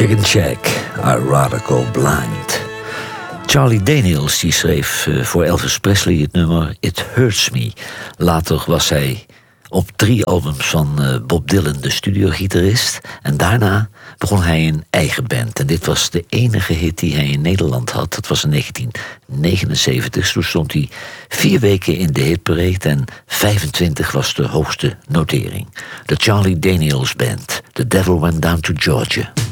Chicken Shack, I'd rather go blind. Charlie Daniels die schreef voor Elvis Presley het nummer It Hurts Me. Later was hij op 3 albums van Bob Dylan de studiogitarist. En daarna begon hij een eigen band. En dit was de enige hit die hij in Nederland had. Dat was in 1979. Toen stond hij 4 weken in de hitparade en 25 was de hoogste notering. De Charlie Daniels Band, The Devil Went Down to Georgia.